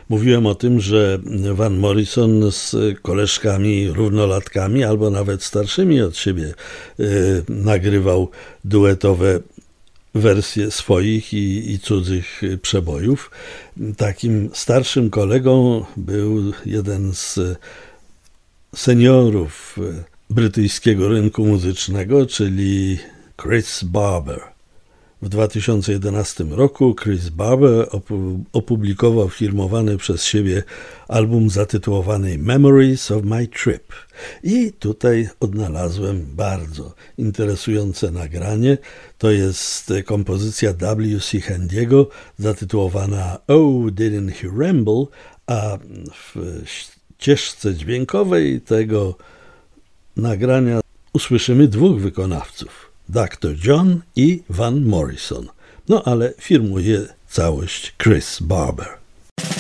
Mówiłem o tym, że Van Morrison z koleżkami, równolatkami albo nawet starszymi od siebie nagrywał duetowe wersje swoich i cudzych przebojów. Takim starszym kolegą był jeden z seniorów brytyjskiego rynku muzycznego, czyli Chris Barber. W 2011 roku Chris Barber opublikował firmowany przez siebie album zatytułowany Memories of My Trip. I tutaj odnalazłem bardzo interesujące nagranie. To jest kompozycja W.C. Handiego zatytułowana Oh, Didn't He Ramble, a w ścieżce dźwiękowej tego nagrania usłyszymy dwóch wykonawców. Dr. John i Van Morrison. No ale firmuje całość Chris Barber.